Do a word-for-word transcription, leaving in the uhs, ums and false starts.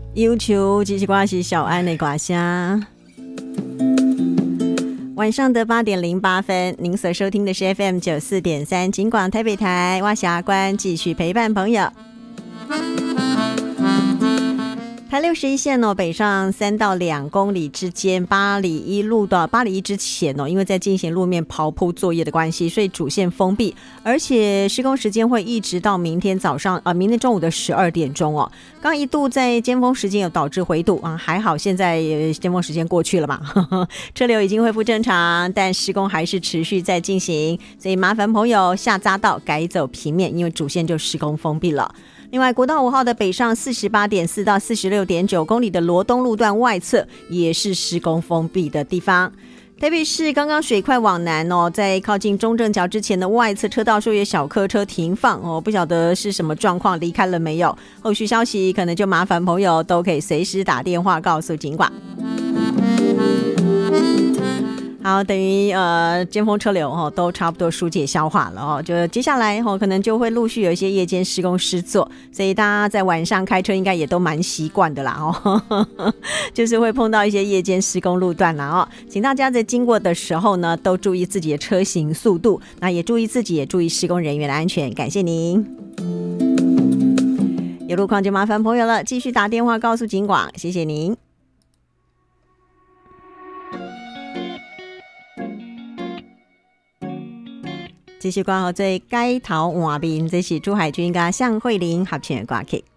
要求这些歌是小安的歌声。晚上的八点零八分，您所收听的是 F M 九四点三警广台北台，我是阿关，继续陪伴朋友。台六十一线哦，北上三到两公里之间，八里一路到八里一之前哦，因为在进行路面刨铺作业的关系，所以主线封闭，而且施工时间会一直到明天早上呃，明天中午的十二点钟哦。刚一度在尖峰时间有导致回堵啊，还好现在尖峰时间过去了嘛，呵呵，车流已经恢复正常，但施工还是持续在进行，所以麻烦朋友下匝道改走平面，因为主线就施工封闭了。另外，国道五号的北上 四十八点四 到 四十六点九 公里的罗东路段外侧也是施工封闭的地方。台北市刚刚水快往南哦，在靠近中正桥之前的外侧车道说有小客车停放哦，不晓得是什么状况，离开了没有？后续消息可能就麻烦朋友都可以随时打电话告诉警管。好，等于呃尖峰车流哦都差不多疏解消化了哦，就接下来哦可能就会陆续有一些夜间施工施作，所以大家在晚上开车应该也都蛮习惯的啦哦，呵呵，就是会碰到一些夜间施工路段啦哦，请大家在经过的时候呢都注意自己的车行速度，那也注意自己也注意施工人员的安全，感谢您。有路况就麻烦朋友了，继续打电话告诉警广，谢谢您。继续挂好最街头换面，这是朱海军跟向慧玲合唱的歌曲。